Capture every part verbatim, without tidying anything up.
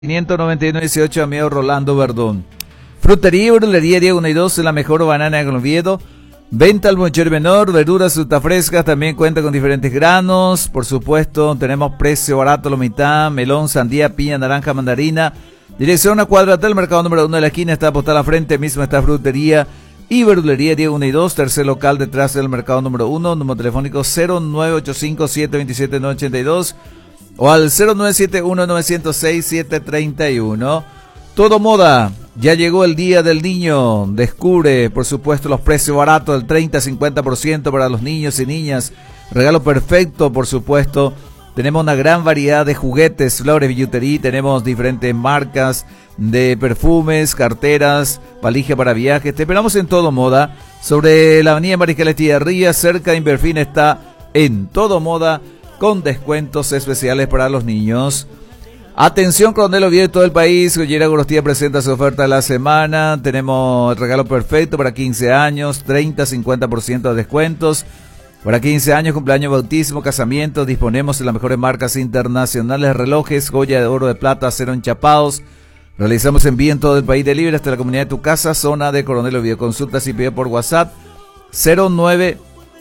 quinientos noventa y uno dieciocho, amigo Rolando Verdún. Frutería y verdulería Diego uno y dos, la mejor banana con Oviedo. Venta al monchero menor, verduras, frutas frescas, también cuenta con diferentes granos. Por supuesto, tenemos precio barato, la mitad, melón, sandía, piña, naranja, mandarina. Dirección a cuadra del mercado número uno de la esquina, está apostada a la frente, mismo está frutería y verdulería Diego uno y dos, tercer local detrás del mercado número uno, número telefónico cero nueve ocho cinco siete dos siete nueve ocho dos o al cero nueve siete uno nueve cero seis siete tres uno. Todo moda, ya llegó el día del niño, descubre por supuesto los precios baratos del treinta a cincuenta por ciento para los niños y niñas, regalo perfecto por supuesto. Tenemos una gran variedad de juguetes, flores, billutería, tenemos diferentes marcas de perfumes, carteras, valija para viajes. Te esperamos en Todo Moda, sobre la avenida Mariscal Estigarribia, cerca de Inverfin, está en Todo Moda, con descuentos especiales para los niños. Atención, Coronel Oviedo y todo el país, Joyería Gorostía presenta su oferta de la semana. Tenemos el regalo perfecto para quince años, treinta a cincuenta por ciento de descuentos. Para quince años, cumpleaños, bautismo, casamientos, disponemos de las mejores marcas internacionales, relojes, joya de oro, de plata, acero enchapados. Realizamos envío en todo el país, delivery hasta la comunidad de tu casa, zona de Coronel Oviedo. Consultas y pide por WhatsApp cero nueve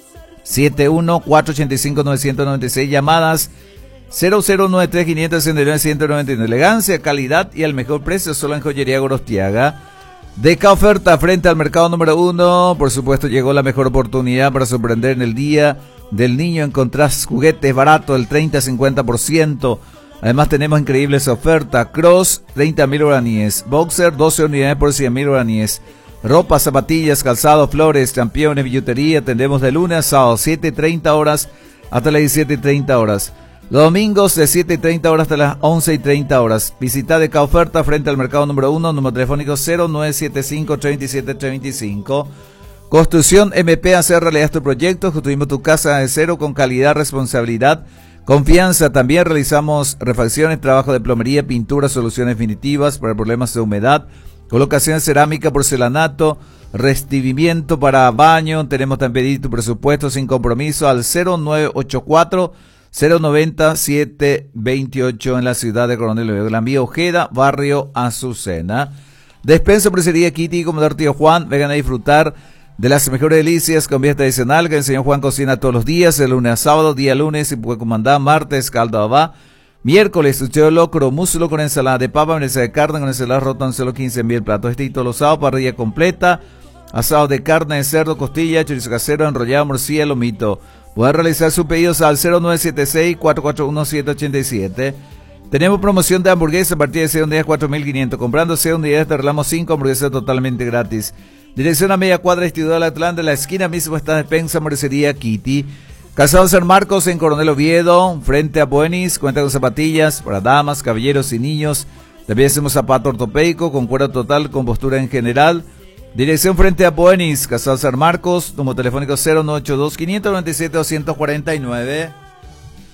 siete uno cuatro ocho cinco nueve nueve seis, llamadas cero cero nueve tres cinco sesenta y nueve ciento noventa y nueve. Elegancia, calidad y al mejor precio solo en Joyería Gorostiaga. Deca oferta frente al mercado número uno. Por supuesto, llegó la mejor oportunidad para sorprender en el día del niño. Encontrás juguetes baratos del treinta a cincuenta por ciento. Además, tenemos increíbles ofertas. Cross, treinta mil guaraníes. Boxer, doce unidades por cien mil guaraníes. Ropa, zapatillas, calzado, flores, championes, billutería. Tendremos de lunes a sábado, siete y treinta horas hasta las diecisiete y treinta horas. Los domingos de siete y treinta horas hasta las once y treinta horas. Visita Deca oferta frente al mercado número uno, número telefónico cero nueve siete cinco tres siete tres cinco. Construcción M P, hacer realidad tu proyecto. Construimos tu casa de cero con calidad, responsabilidad, confianza. También realizamos refacciones, trabajo de plomería, pintura, soluciones definitivas para problemas de humedad, colocación de cerámica, porcelanato, revestimiento para baño. Tenemos también tu presupuesto sin compromiso al cero nueve ocho cuatro cero nueve cero siete dos ocho en la ciudad de Coronel Oviedo. La Vía Ojeda, barrio Azucena. Despensa Presería Kitty, Comedor Tío Juan. Vengan a disfrutar de las mejores delicias con vida tradicional que el señor Juan cocina todos los días, de lunes a sábado, día lunes y puede comandar, martes caldo abá, miércoles sucheo de locro, muslo con ensalada de papa, merece de carne con ensalada rota en solo quince mil platos. Este y todos los sábados, parrilla completa, asado de carne de cerdo, costilla, chorizo casero, enrollado, morcilla, lomito. Puede realizar sus pedidos al cero nueve siete seis cuatro cuatro uno siete ocho siete. Tenemos promoción de hamburguesas a partir de seis unidades, cuatro mil quinientos. Comprando seis unidades te regalamos cinco hamburguesas totalmente gratis. Dirección a media cuadra, Instituto Atlanta, en la esquina mismo está Despensa Mercería Kitty. Calzado San Marcos en Coronel Oviedo, frente a Buenis, cuenta con zapatillas para damas, caballeros y niños. También hacemos zapato ortopédico con cuero total, con postura en general. Dirección frente a Buenis, Casal San Marcos, número telefónico cero nueve ocho dos cinco nueve siete dos cuatro nueve.